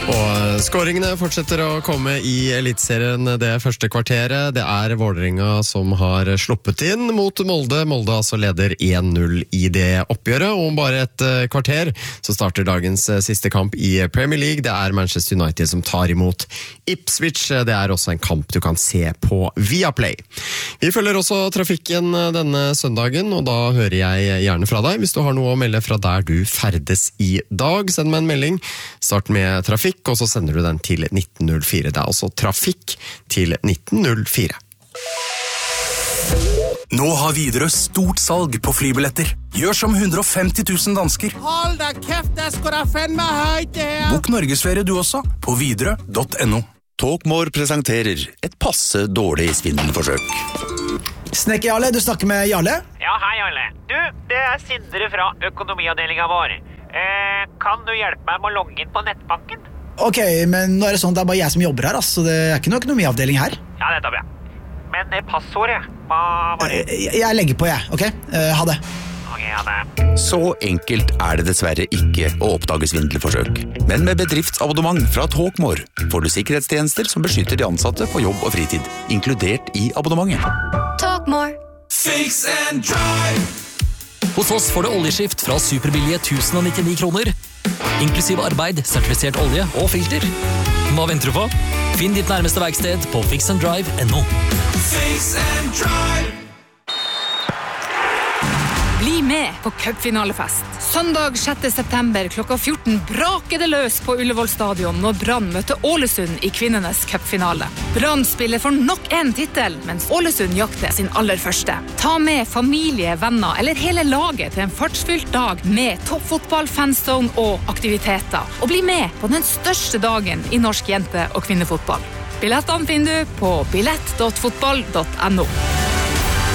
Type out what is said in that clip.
Og skåringene fortsetter å komme i Elitserien det første kvarteret. Det Vålerenga som har sluppet inn mot Molde. Molde altså leder 1-0 i det oppgjøret. Og om bare et kvarter så starter dagens siste kamp i Premier League. Det Manchester United som tar imot Ipswich. Det også en kamp du kan se på Viaplay. Vi følger også trafikken denne søndagen, og da hører jeg gjerne fra deg. Hvis du har noe å melde fra der du ferdes i dag, send meg en melding. Start med trafikk, og så sender du den til 1904. Det altså trafikk til 1904. Nå har Widerøe stort salg på flybilletter. Gjør som 150 000 dansker. Hold da kæft, det skal da fandme høyt det her. Bok Norgesferie du også på widerøe.no. Talkmore presenterer et passe dårlig svindelforsøk. Snekker Jarle, du snakker med Jarle? Ja, hei Jarle. Du, det Sindre fra økonomiavdelingen vår. Kan du hjelpe meg med å logge inn på nettbanken? Ok, men nå det sånn, det bare jeg som jobber her, så det ikke noe økonomiavdeling her. Ja, det tar vi. Men passordet, hva var det? Jeg legger på, ok? Ha det. Ok, ha det. Så enkelt det dessverre ikke å oppdage svindelforsøk. Men med bedriftsabonnement fra Talkmore får du sikkerhetstjenester som beskytter de ansatte på jobb og fritid, inkludert i abonnementet. Talkmore. Fix and drive. Hos oss får du oljeskift fra superbillige 1099 kroner, inklusive arbeid, sertifisert olje og filter. Hva venter du på? Finn ditt nærmeste verksted på fixanddrive.no. Fix and drive. Bli med på cupfinalefest. Søndag 6. september klokka 14 braker det løs på Ullevål stadion når Brann møter Ålesund i kvinnenes cupfinale. Brann spiller for nok en titel, mens Ålesund jakter sin aller første. Ta med familie, venner eller hele laget til en fartsfylt dag med toppfotball, fanzone og aktiviteter. Og bli med på den største dagen i norsk jente- og kvinnefotball. Billettene finner du på billett.fotball.no.